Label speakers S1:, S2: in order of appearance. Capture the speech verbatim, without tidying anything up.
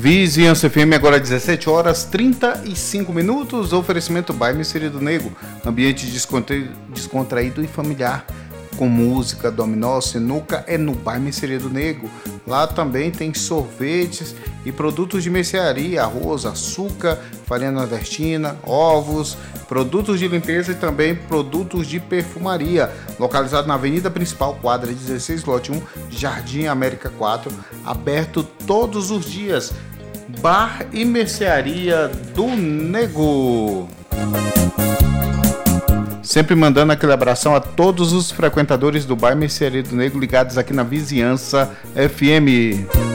S1: Vizinhança F M, agora dezessete horas, trinta e cinco minutos. Oferecimento by Mercearia do Nego. Ambiente descontraído e familiar. Com música, dominó, sinuca, é no by Mercearia do Nego. Lá também tem sorvetes e produtos de mercearia, arroz, açúcar, farinha nordestina, ovos, produtos de limpeza e também produtos de perfumaria. Localizado na Avenida Principal, quadra dezesseis, lote um, Jardim América quatro, aberto todos os dias. Bar e Mercearia do Nego. Sempre mandando aquele abração a todos os frequentadores do Bar Mercearia do Nego ligados aqui na Vizinhança F M.